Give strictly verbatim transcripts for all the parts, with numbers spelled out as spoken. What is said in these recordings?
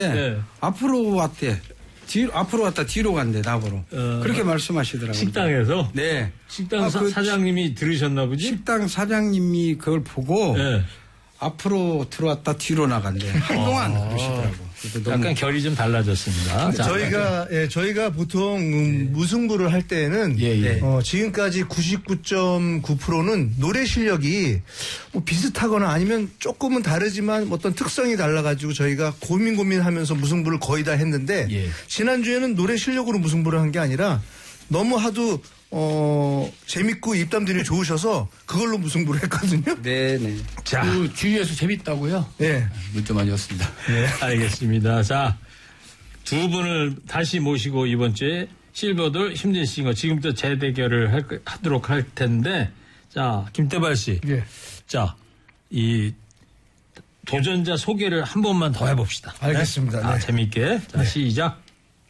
네. 앞으로 왔대. 뒤로, 앞으로 왔다 뒤로 간대, 나보러. 어, 그렇게 말씀하시더라고요. 식당에서? 네. 식당 아, 사, 그 사장님이 들으셨나 보지? 식당 사장님이 그걸 보고 네. 앞으로 들어왔다 뒤로 나간대. 한동안 아, 그러시더라고요. 약간 결이 좀 달라졌습니다. 자, 저희가 예, 저희가 보통 음, 무승부를 할 때는 예, 예. 어, 지금까지 구십구 점 구 퍼센트는 노래 실력이 뭐 비슷하거나 아니면 조금은 다르지만 어떤 특성이 달라가지고 저희가 고민 고민하면서 무승부를 거의 다 했는데 예. 지난주에는 노래 실력으로 무승부를 한 게 아니라 너무 하도 어, 재밌고 입담들이 좋으셔서 그걸로 무승부를 했거든요. 네네. 자. 그 주위에서 재밌다고요? 네. 문자 많이 왔습니다. 네. 알겠습니다. 자, 두 분을 다시 모시고 이번 주에 실버돌 힘든 싱어 지금부터 재대결을 할, 하도록 할 텐데, 자, 김태발 씨. 예. 자, 이 도전자 소개를 한 번만 더 해봅시다. 알겠습니다. 네? 아, 네. 재밌게. 자, 네. 시작.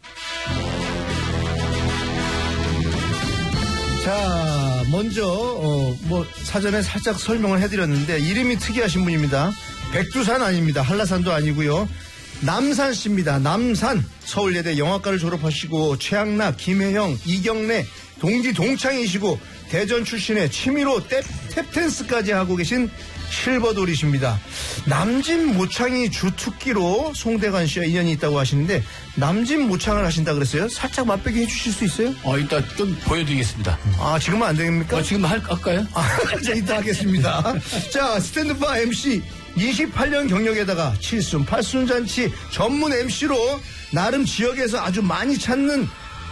자, 먼저 어, 뭐 사전에 살짝 설명을 해드렸는데 이름이 특이하신 분입니다. 백두산 아닙니다. 한라산도 아니고요. 남산 씨입니다. 남산 서울예대 영화과를 졸업하시고 최양락, 김혜영, 이경래 동기 동창이시고 대전 출신의 취미로 탭, 탭댄스까지 하고 계신 실버돌이십니다. 남진 모창이 주특기로 송대관 씨와 인연이 있다고 하시는데 남진 모창을 하신다 그랬어요? 살짝 맛보기 해주실 수 있어요? 어, 이따 좀 보여드리겠습니다. 아, 지금은 안 됩니까? 어, 지금 할, 할까요? 아, 자, 이따 하겠습니다. 자, 스탠드바 엠씨 이십팔 년 경력에다가 칠순, 팔순 잔치 전문 엠씨로 나름 지역에서 아주 많이 찾는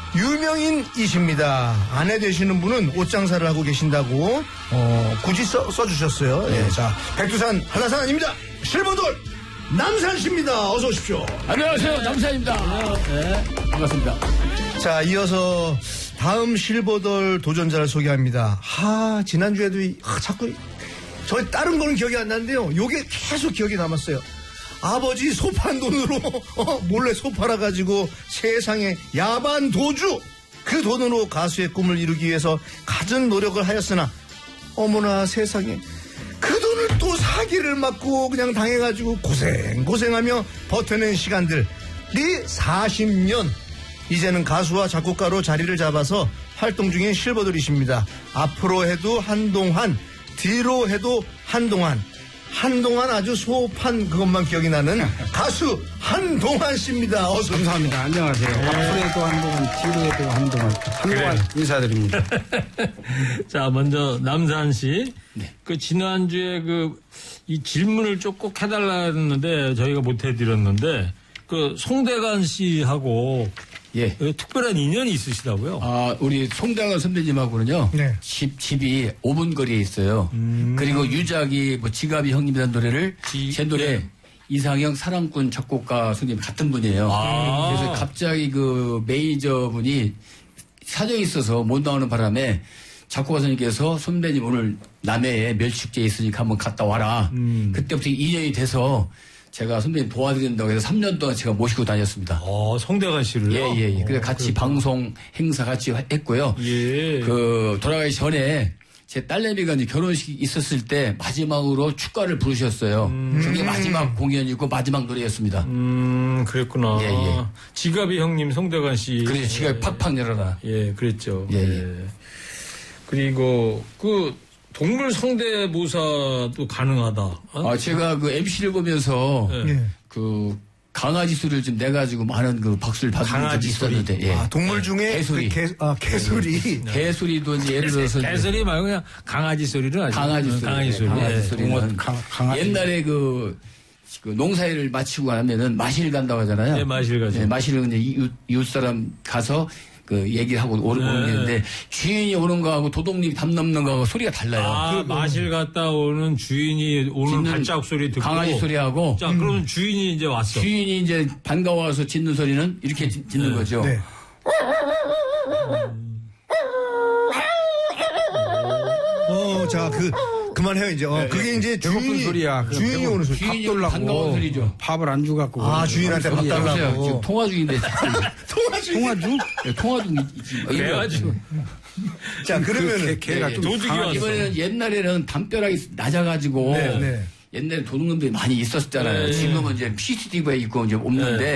유명인이십니다. 아내 되시는 분은 옷장사를 하고 계신다고 어, 굳이 써, 써주셨어요. 네. 네, 자, 백두산 한라산 아닙니다. 실버돌 남산씨입니다. 어서 오십시오. 안녕하세요. 남산입니다. 네. 반갑습니다. 자, 이어서 다음 실버돌 도전자를 소개합니다. 하, 지난주에도 이, 하, 자꾸 저 다른 거는 기억이 안 나는데요. 요게 계속 기억이 남았어요. 아버지 소판 돈으로 어, 몰래 소 팔아가지고 세상에 야반 도주 그 돈으로 가수의 꿈을 이루기 위해서 갖은 노력을 하였으나 어머나 세상에 그 돈을 또 사기를 맞고 그냥 당해가지고 고생 고생하며 버텨낸 시간들이 사십 년 이제는 가수와 작곡가로 자리를 잡아서 활동 중인 실버돌이십니다. 앞으로 해도 한동안 뒤로 해도 한동안 한동안 아주 소판 그것만 기억이 나는 가수 한동안 씨입니다. 어서 감사합니다. 안녕하세요. 네. 앞으로 해도 한동안, 뒤로 해도 한동안, 한동안 그래. 인사드립니다. 자, 먼저 남산 씨. 네. 그 지난주에 그 이 질문을 좀 꼭 해달라는데 저희가 못 해드렸는데 그 송대관 씨하고 예. 특별한 인연이 있으시다고요? 아, 우리 송대관 선배님하고는요. 네. 집, 집이 오 분 거리에 있어요. 음. 그리고 유작이 뭐 지갑이 형님이라는 노래를 지, 제 노래 네. 이상형 사랑꾼 작곡가 선생님 같은 분이에요. 아. 그래서 갑자기 그 매니저 분이 사정이 있어서 못 나오는 바람에 작곡가 선생님께서 선배님 오늘 남해에 멸치축제 있으니까 한번 갔다 와라. 음. 그때부터 인연이 돼서 제가 선배님 도와드린다고 해서 삼 년 동안 제가 모시고 다녔습니다. 어, 송대관 씨를요? 예, 예, 예. 그래서 같이 그렇구나. 방송 행사 같이 했고요. 예. 그, 돌아가기 전에 제 딸내미가 이제 결혼식이 있었을 때 마지막으로 축가를 부르셨어요. 음. 그게 마지막 공연이고 마지막 노래였습니다. 음, 그랬구나. 예, 예. 지갑이 형님 송대관 씨. 그래서 지갑이 예. 팍팍 열어라. 예, 그랬죠. 예, 예. 예. 그리고 그 동물 성대모사도 가능하다. 어? 아, 제가 그 엠씨를 보면서 예. 그 강아지 소리를 좀 내가지고 많은 그 박수를 받은 적이 있었는데. 예. 아, 동물 중에 개소리. 그 개, 아, 개소리. 네. 개소리도 이제 예를 들어서 개소리 말고 그냥 강아지 소리를 하죠. 강아지 소리. 강아지 소리. 강아지 예. 소리는 강아지. 옛날에 그, 그 농사일을 마치고 나면은 마실 간다고 하잖아요. 네, 마실 가죠. 네, 마실은 이제 이웃, 이웃 사람 가서 그 얘기를 하고 오는 네. 건데 주인이 오는 거하고 도둑님이 담 넘는 거하고 소리가 달라요. 아, 마실 갔다 오는 주인이 오는 발자국 소리 듣고 강아지 소리하고 자, 그러면 주인이 이제 왔어. 주인이 이제 반가워서 짖는 소리는 이렇게 짖- 짖는 네. 거죠. 네. 어, 자, 그, 그만해요, 이제. 어, 그게 이제 배고픈 주인이, 소리야. 그 주인이 배고- 오는 소리. 주인이 밥 반가운 돌라고 소리죠. 밥을 안 주갖고. 아, 주인한테 밥 여보세요. 달라고. 지금 통화 중인데. 통화 중. 통화주? 네, 통화 중 있지. 그래가지고 자, 그러면은. 개, 개가 예, 좀 도둑이 강하게 왔어. 이번에는 옛날에는 담벼락이 낮아가지고 네, 네. 옛날에 도둑놈들이 많이 있었잖아요. 네. 지금은 이제 씨씨티비가 있고 이제 없는데